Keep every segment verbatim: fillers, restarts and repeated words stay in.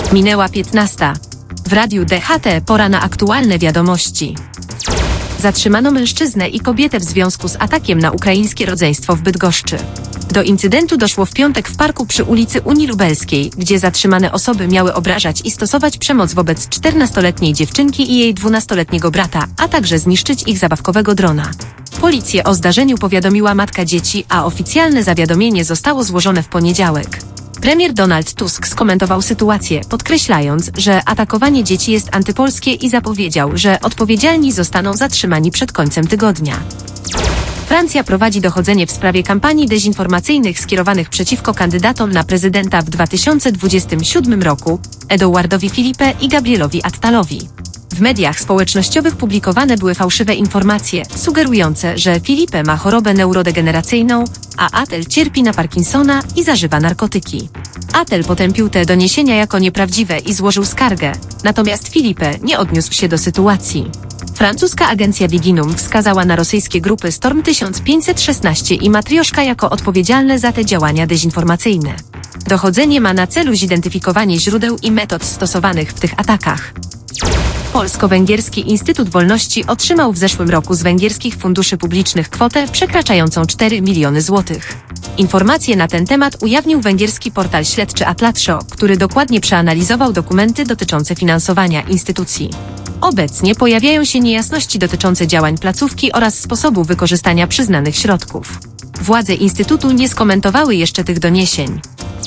Minęła piętnasta. W Radiu D H T pora na aktualne wiadomości. Zatrzymano mężczyznę i kobietę w związku z atakiem na ukraińskie rodzeństwo w Bydgoszczy. Do incydentu doszło w piątek w parku przy ulicy Unii Lubelskiej, gdzie zatrzymane osoby miały obrażać i stosować przemoc wobec czternastoletniej dziewczynki i jej dwunastoletniego brata, a także zniszczyć ich zabawkowego drona. Policję o zdarzeniu powiadomiła matka dzieci, a oficjalne zawiadomienie zostało złożone w poniedziałek. Premier Donald Tusk skomentował sytuację, podkreślając, że atakowanie dzieci jest antypolskie i zapowiedział, że odpowiedzialni zostaną zatrzymani przed końcem tygodnia. Francja prowadzi dochodzenie w sprawie kampanii dezinformacyjnych skierowanych przeciwko kandydatom na prezydenta w dwa tysiące dwudziestym siódmym roku, Edouardowi Philippe i Gabrielowi Attalowi. W mediach społecznościowych publikowane były fałszywe informacje, sugerujące, że Philippe ma chorobę neurodegeneracyjną, a Attal cierpi na Parkinsona i zażywa narkotyki. Attal potępił te doniesienia jako nieprawdziwe i złożył skargę, natomiast Philippe nie odniósł się do sytuacji. Francuska agencja Viginum wskazała na rosyjskie grupy Storm tysiąc pięćset szesnaście i Matrioszka jako odpowiedzialne za te działania dezinformacyjne. Dochodzenie ma na celu zidentyfikowanie źródeł i metod stosowanych w tych atakach. Polsko-Węgierski Instytut Wolności otrzymał w zeszłym roku z węgierskich funduszy publicznych kwotę przekraczającą cztery miliony złotych. Informacje na ten temat ujawnił węgierski portal śledczy Atlatxo, który dokładnie przeanalizował dokumenty dotyczące finansowania instytucji. Obecnie pojawiają się niejasności dotyczące działań placówki oraz sposobu wykorzystania przyznanych środków. Władze Instytutu nie skomentowały jeszcze tych doniesień.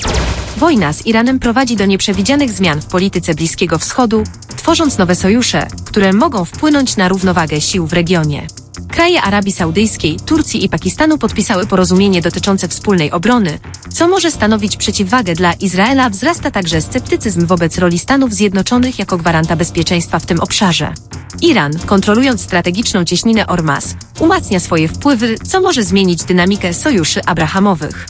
Wojna z Iranem prowadzi do nieprzewidzianych zmian w polityce Bliskiego Wschodu, tworząc nowe sojusze, które mogą wpłynąć na równowagę sił w regionie. Kraje Arabii Saudyjskiej, Turcji i Pakistanu podpisały porozumienie dotyczące wspólnej obrony, co może stanowić przeciwwagę dla Izraela. Wzrasta także sceptycyzm wobec roli Stanów Zjednoczonych jako gwaranta bezpieczeństwa w tym obszarze. Iran, kontrolując strategiczną cieśninę Ormuz, umacnia swoje wpływy, co może zmienić dynamikę sojuszy abrahamowych.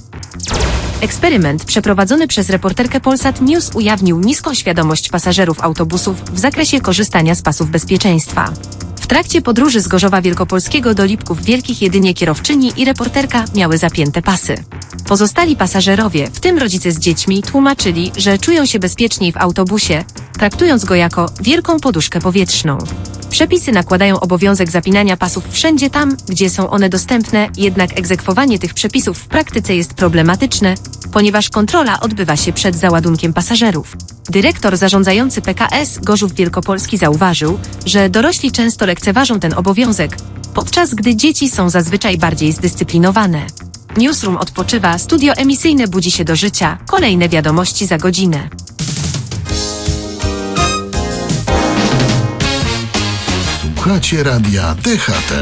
Eksperyment przeprowadzony przez reporterkę Polsat News ujawnił niską świadomość pasażerów autobusów w zakresie korzystania z pasów bezpieczeństwa. W trakcie podróży z Gorzowa Wielkopolskiego do Lipków Wielkich jedynie kierowczyni i reporterka miały zapięte pasy. Pozostali pasażerowie, w tym rodzice z dziećmi, tłumaczyli, że czują się bezpieczniej w autobusie, traktując go jako wielką poduszkę powietrzną. Przepisy nakładają obowiązek zapinania pasów wszędzie tam, gdzie są one dostępne, jednak egzekwowanie tych przepisów w praktyce jest problematyczne, ponieważ kontrola odbywa się przed załadunkiem pasażerów. Dyrektor zarządzający P K S Gorzów Wielkopolski zauważył, że dorośli często lekceważą ten obowiązek, podczas gdy dzieci są zazwyczaj bardziej zdyscyplinowane. Newsroom odpoczywa, studio emisyjne budzi się do życia, kolejne wiadomości za godzinę. Słuchacie Radia D H T.